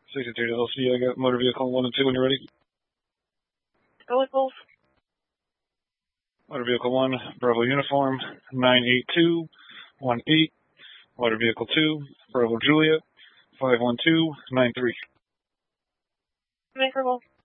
63 LC, I got motor vehicle 1 and 2 when you're ready. Go with both. Motor vehicle 1, Bravo uniform, 98218. Motor vehicle 2, Bravo Juliet, 51293. Make her go.